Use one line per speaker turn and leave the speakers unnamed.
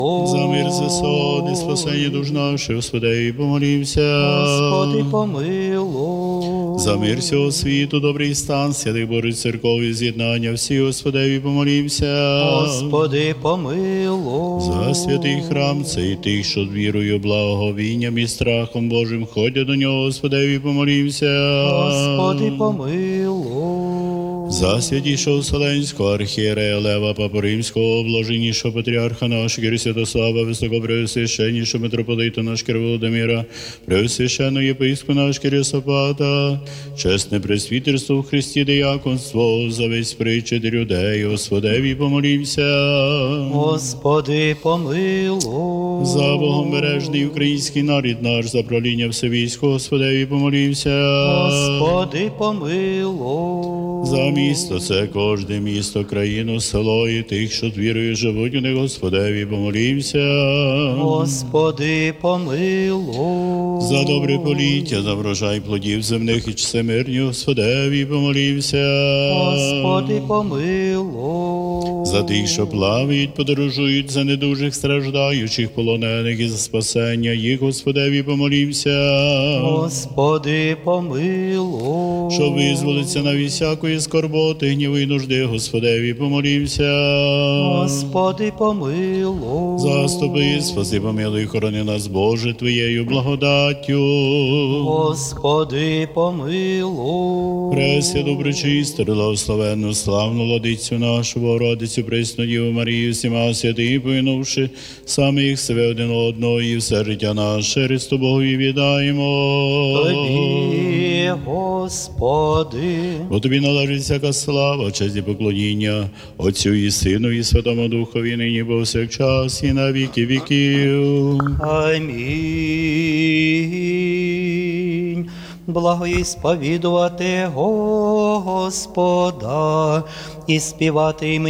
За мир, за сон і спасення душ наших, Господи, помолімся.
Господи, помилуй.
За мир всього світу, добрий стан, святих Божих церков і з'єднання всі, Господи, помолімся.
Господи, помилуй.
За святий храм цей тих, що з вірою, благовінням і страхом Божим ходять до нього, Господи, помолімся.
Господи, помилуй.
За святішого Вселенського архієрея Лева Папу Римського, блаженнішого патріарха нашого Кир Святослава, високопреосвященнішого митрополита наш Кир Володимира, преосвященного єпископа наш Кир Йосафата, чесне пресвітерство в Христі дияконство, за весь причет людей, Господеві помолімся.
Господи, помилуй.
За богомережний український нарід наш, за правління Всевійського, Господеві помолімся.
Господи, помилуй.
За місто, це кожне місто, країну, село і тих, що з вірою живуть у них, Господеві помолімся.
Господи, помилуй.
За добре поліття, за врожай плодів земних і всемирні, Господеві помолімся.
Господи, помилуй.
За тих, що плавають, подорожують, за недужих, страждаючих, полонених і за спасення їх, Господеві помолімся.
Господи, помилуй.
Що визволиться на всякої скорботи, гніву і нужди, Господеві помолімся.
Господи, помилуй.
Заступи, спаси, помилуй, хорони нас, Боже, Твоєю благодаттю.
Господи, помилуй.
Пресвяту, пречисту, благословенну, славну владицю нашу, Богородицю, пресну Діву Марію, всіма святий, помінувши самих себе один одного, і все життя наше Христу Богові віддаємо.
Тобі, Господи.
Бо Тобі належить всяка слава, честь і поклоніння, Отцю і Сину, і Святому Духові, нині повсякчас, і на віки віків.
Амінь. Благо сповідувати Господа і співати імені